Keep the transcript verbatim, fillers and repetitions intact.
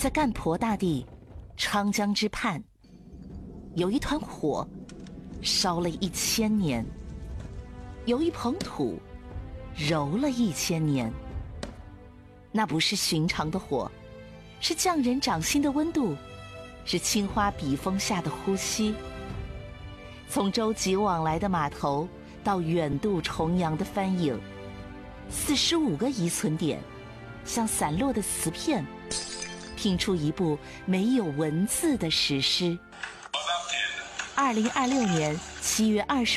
在干婆大地长江之畔，有一团火烧了一千年，有一捧土揉了一千年。那不是寻常的火，是匠人掌心的温度，是青花笔锋下的呼吸。从舟楫往来的码头到远渡重洋的帆影，四十五个遗存点像散落的瓷片，拼出一部没有文字的史诗。二零二六年七月二十。